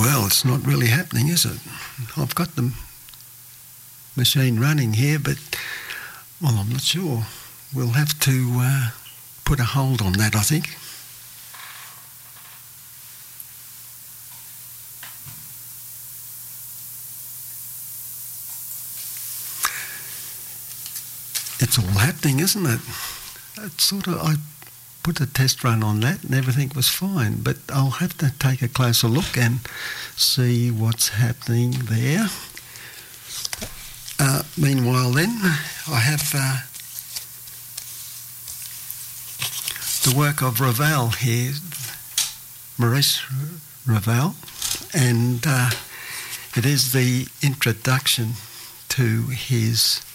Well, it's not really happening, is it? I've got the machine running here, but, well, I'm not sure. We'll have to put a hold on that, I think. It's all happening, isn't it? It's sort of, I put a test run on that and everything was fine, but I'll have to take a closer look and see what's happening there. Meanwhile then, I have the work of Ravel here, Maurice Ravel, and it is the introduction to his